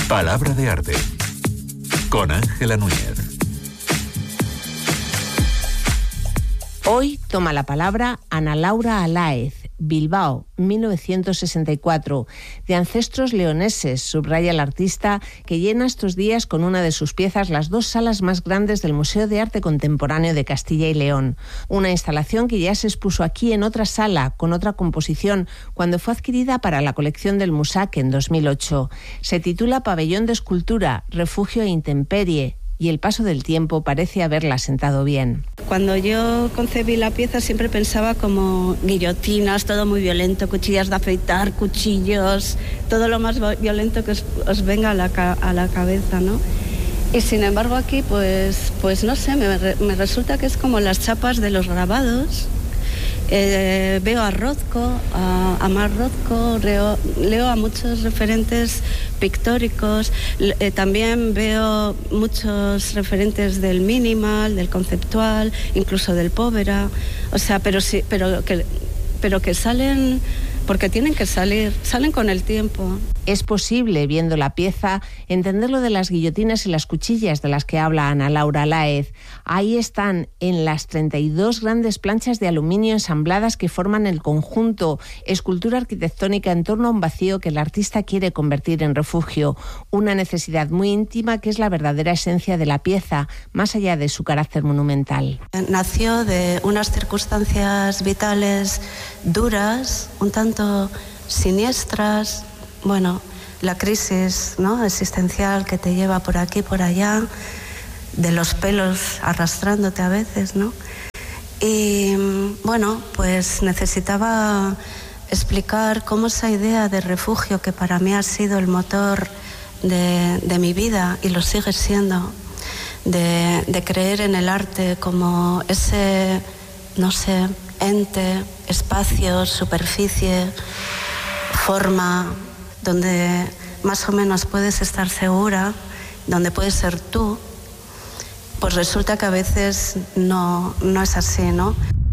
Palabra de arte con Ángela Núñez. Hoy toma la palabra Ana Laura Aláez, Bilbao, 1964. De ancestros leoneses, subraya el artista, que llena estos días con una de sus piezas las dos salas más grandes del Museo de Arte Contemporáneo de Castilla y León. Una instalación que ya se expuso aquí en otra sala, con otra composición, cuando fue adquirida para la colección del Musac en 2008. Se titula Pabellón de Escultura, Refugio e Intemperie, y el paso del tiempo parece haberla sentado bien. Cuando yo concebí la pieza siempre pensaba como guillotinas, todo muy violento, cuchillas de afeitar, cuchillos, todo lo más violento que os venga a la cabeza, ¿no? Y sin embargo aquí, pues no sé, me resulta que es como las chapas de los grabados. Veo a Rothko, a Mark Rothko, leo a muchos referentes pictóricos, también veo muchos referentes del minimal, del conceptual, incluso del povera, o sea, pero que salen porque tienen que salir, salen con el tiempo. Es posible, viendo la pieza, entender lo de las guillotinas y las cuchillas de las que habla Ana Laura Aláez. Ahí están, en las 32 grandes planchas de aluminio ensambladas que forman el conjunto, escultura arquitectónica en torno a un vacío que el artista quiere convertir en refugio, una necesidad muy íntima que es la verdadera esencia de la pieza, más allá de su carácter monumental. Nació de unas circunstancias vitales duras, un tanto siniestras. Bueno, la crisis, ¿no?, existencial que te lleva por aquí, por allá, de los pelos arrastrándote a veces, ¿no? Y bueno, pues necesitaba explicar cómo esa idea de refugio, que para mí ha sido el motor de mi vida y lo sigue siendo, de creer en el arte como ese, no sé, ente, espacio, superficie, forma, donde más o menos puedes estar segura, donde puedes ser tú, pues resulta que a veces no es así, ¿no?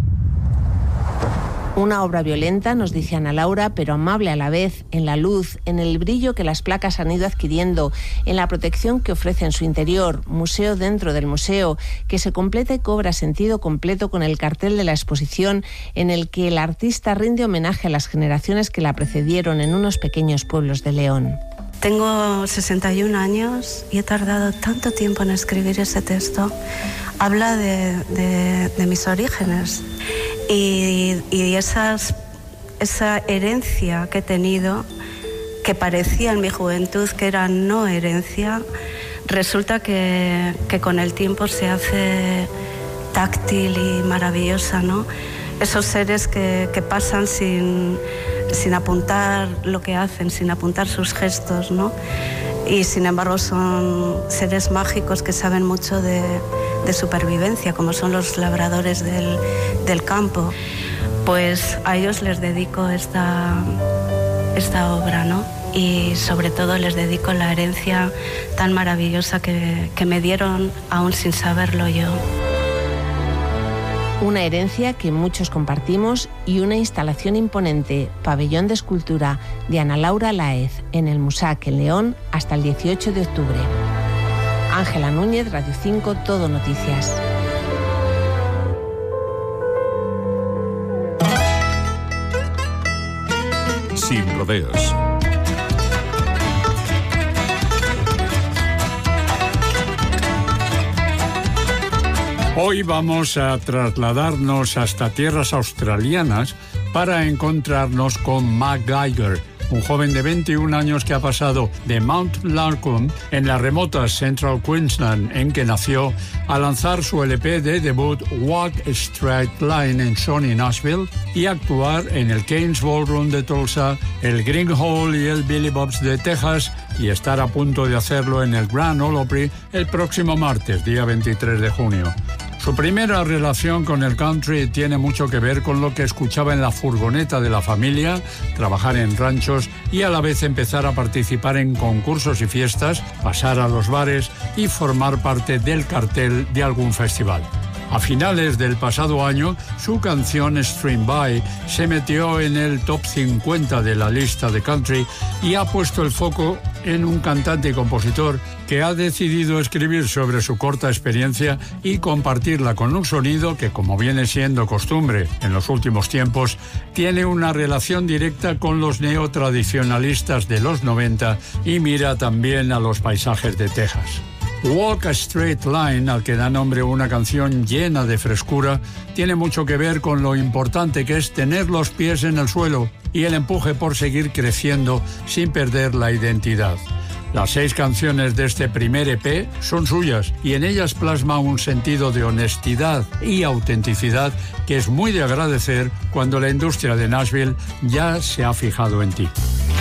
Una obra violenta, nos dice Ana Laura, pero amable a la vez, en la luz, en el brillo que las placas han ido adquiriendo, en la protección que ofrece en su interior, museo dentro del museo, que se completa y cobra sentido completo con el cartel de la exposición, en el que el artista rinde homenaje a las generaciones que la precedieron en unos pequeños pueblos de León. Tengo 61 años y he tardado tanto tiempo en escribir ese texto. Habla de mis orígenes y esa herencia que he tenido, que parecía en mi juventud que era no herencia, resulta que con el tiempo se hace táctil y maravillosa, ¿no? Esos seres que pasan sin apuntar lo que hacen, sin apuntar sus gestos, ¿no? Y sin embargo son seres mágicos que saben mucho de supervivencia, como son los labradores del campo. Pues a ellos les dedico esta obra, ¿no? Y sobre todo les dedico la herencia tan maravillosa que me dieron aún sin saberlo yo. Una herencia que muchos compartimos y una instalación imponente, Pabellón de Escultura, de Ana Laura Aláez, en el Musac en León hasta el 18 de octubre. Ángela Núñez, Radio 5, Todo Noticias. Sin rodeos. Hoy vamos a trasladarnos hasta tierras australianas para encontrarnos con Mac Geiger, un joven de 21 años que ha pasado de Mount Larcombe, en la remota Central Queensland, en que nació, a lanzar su LP de debut Walk Straight Line en Sony Nashville y actuar en el Keynes Ballroom de Tulsa, el Green Hall y el Billy Bob's de Texas, y estar a punto de hacerlo en el Grand Ole Opry el próximo martes, día 23 de junio. Su primera relación con el country tiene mucho que ver con lo que escuchaba en la furgoneta de la familia, trabajar en ranchos y a la vez empezar a participar en concursos y fiestas, pasar a los bares y formar parte del cartel de algún festival. A finales del pasado año, su canción Stream By se metió en el top 50 de la lista de country y ha puesto el foco en un cantante y compositor que ha decidido escribir sobre su corta experiencia y compartirla con un sonido que, como viene siendo costumbre en los últimos tiempos, tiene una relación directa con los neotradicionalistas de los 90 y mira también a los paisajes de Texas. Walk a Straight Line, al que da nombre una canción llena de frescura, tiene mucho que ver con lo importante que es tener los pies en el suelo y el empuje por seguir creciendo sin perder la identidad. Las 6 canciones de este primer EP son suyas y en ellas plasma un sentido de honestidad y autenticidad que es muy de agradecer cuando la industria de Nashville ya se ha fijado en ti.